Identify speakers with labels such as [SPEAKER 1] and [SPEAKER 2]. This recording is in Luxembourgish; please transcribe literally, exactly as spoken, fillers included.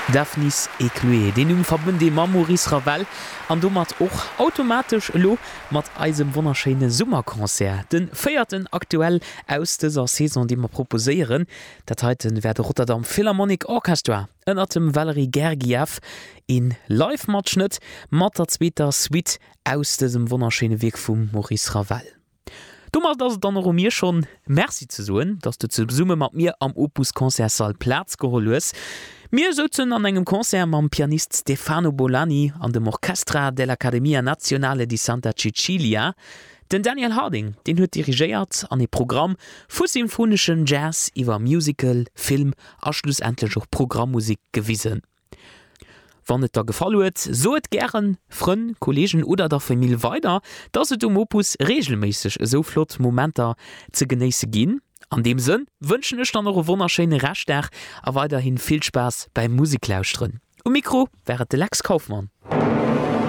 [SPEAKER 1] Daphnis Eclué, den um verbünde ma Maurice Ravel an du mat och automatisch lo mat eisem wunderschöne Summerkonzert. Den feierten aktuell aus dieser Saison, die wir proposieren. Dat heiten werde Rotterdam Philharmonic Orchestra ënner dem Valery Gergiev in Live-Matschnitt mat der zweiter Suite aus diesem wunderschöne Weg vum Maurice Ravel. Du machst das dann um mir schon Merci zu suchen, dass du zu Summe mat mir am Opus Konzertsaal Platz geholt hast. Mir sitzen an engem Konzert mam Pianist Stefano Bolani an dem Orchestra dell'Accademia Nazionale di Santa Cecilia. Den Daniel Harding, den huet dirigiert an e Programm vu symphonischen Jazz iwwer Musical, Film a schlussendlich auch Programmmusik gewiesen. Wann et da gefallen huet, soet gern Frön, Kollegen oder der Familie weiter, dass et um Opus regelmäßig so flott Momenter zu genießen gehen. An dem Sinn wünschen ich dann noch eine wunderschöne Resttag, aber weiterhin viel Spaß beim Musiklauschtern. Um Mikro wäre der Lex Kaufmann.